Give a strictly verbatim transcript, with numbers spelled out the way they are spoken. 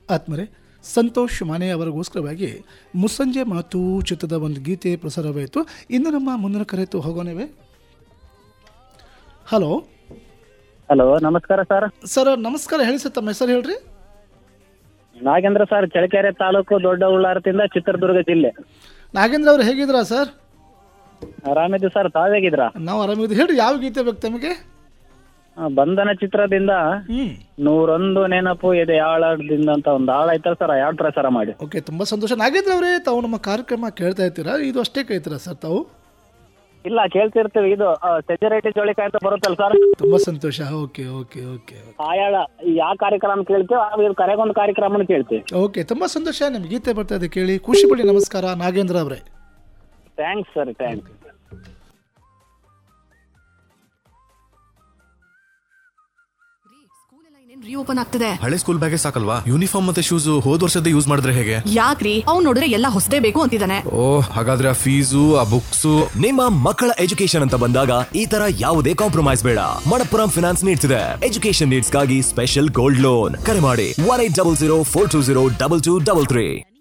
ಆತ್ಮರೆ ಸಂತೋಷ್ ಮಾನೆ ಅವರಿಗೋಸ್ಕರವಾಗಿ ಮುಸ್ಸಂಜೆ ಮಾತು ಚಿತ್ರದ ಒಂದು ಗೀತೆ ಪ್ರಸಾರವಾಯಿತು. ಇನ್ನು ನಮ್ಮ ಮುಂದಿನ ಕರೆತು ಹೋಗೋಣವೇ. ಹಲೋ ಹಲೋ, ನಮಸ್ಕಾರ ಸರ್. ಸರ್ ನಮಸ್ಕಾರ. ಹೇಳಿ ಸರ್, ತಮ್ಮ ಹೆಸರು ಹೇಳ್ರಿ. ನಾಗೇಂದ್ರ ಸರ್, ಚಳ್ಳಕೆರೆ ತಾಲೂಕು ದೊಡ್ಡ ಉಳ್ಳಾರದಿಂದ, ಚಿತ್ರದುರ್ಗ ಜಿಲ್ಲೆ. ನಾಗೇಂದ್ರ ಅವರು ಹೇಗಿದ್ದೀರಾ ಸರ್? ಆರಾಮಿದ್ದು ಸರ್, ತಾವೇಗಿದ್ರಾ? ನಾವು ಆರಾಮಿದ್ದೀವಿ. ಹೇಳ್ರಿ, ಯಾವ ಗೀತೆ ಬೇಕು ತಮಗೆ? ಬಂಧನ ಚಿತ್ರದಿಂದ ಹ್ಮ್ ನೂರೊಂದು ನೆನಪು ಇದೆ ಯಾಳದಿಂದ ಅಂತ ಒಂದು ಹಾಳು ಐತಲ್ಲ ಸರ್, ಯಾವ ಪ್ರಸಾರ ಮಾಡಿ. ಓಕೆ, ತುಂಬ ಸಂತೋಷ. ನಾಗೇಂದ್ರ ಅವರೇ, ತಾವು ನಮ್ಮ ಕಾರ್ಯಕ್ರಮ ಕೇಳ್ತಾ ಇರ್ತೀರಾ? ಇದು ಅಷ್ಟೇ ಕೇಳ್ತೀರಾ ಸರ್ ತಾವು? ಇಲ್ಲ, ಕೇಳ್ತಿರ್ತೀವಿ. ಇದು ಸೆಜರೇಟಿ ಜೋಳಿಕಾಯಿ ಅಂತ ಬರುತ್ತಲ್ಲ ಸರ್, ತುಂಬ ಸಂತೋಷ. ಓಕೆ ಓಕೆ ಓಕೆ ಆಯಾಳ ಯಾವ ಕಾರ್ಯಕ್ರಮ ಕೇಳ್ತೀವಿ, ಆಗ ಕರೆಗೊಂದು ಕಾರ್ಯಕ್ರಮ ಕೇಳ್ತೀವಿ. ಓಕೆ, ತುಂಬ ಸಂತೋಷ. ನಿಮ್ಗೆ ಗೀತೆ ಬರ್ತಾ ಇದೆ, ಕೇಳಿ ಖುಷಿ ಪಡಿ. ನಮಸ್ಕಾರ ನಾಗೇಂದ್ರ ಅವರೇ. Thanks sir, thanks. ರೀಓಪನ್ ಆಗ್ತಿದೆ. ಹಳೆ ಸ್ಕೂಲ್ ಬ್ಯಾಗೇ ಸಾಕಲ್ವಾ? ಯೂನಿಫಾರ್ಮ್ ಮತ್ತೆ ಶೂಸ್ ಹೋದ್ ವರ್ಷದ ಯೂಸ್ ಮಾಡಿದ್ರೆ ಹೇಗೆ? ಯಾಕ್ರಿ, ಅವ್ನು ನೋಡಿದ್ರೆ ಎಲ್ಲ ಹೊಸದೇ ಬೇಕು ಅಂತಿದ್ದಾನೆ. ಓ, ಹಾಗಾದ್ರೆ ಆ ಫೀಸು ಆ ಬುಕ್ಸ್. ನಿಮ್ಮ ಮಕ್ಕಳ ಎಜುಕೇಶನ್ ಅಂತ ಬಂದಾಗ ಈ ತರ ಯಾವುದೇ ಕಾಂಪ್ರಮೈಸ್ ಬೇಡ. ಮಣಪ್ಪುರಂ ಫಿನಾನ್ಸ್ ನೀಡ್ತಿದೆ ಎಜುಕೇಶನ್ ನೀಡ್ಸ್ ಗಾಗಿ ಸ್ಪೆಷಲ್ ಗೋಲ್ಡ್ ಲೋನ್. ಕರೆ ಮಾಡಿ one eight double zero four two zero double two double three.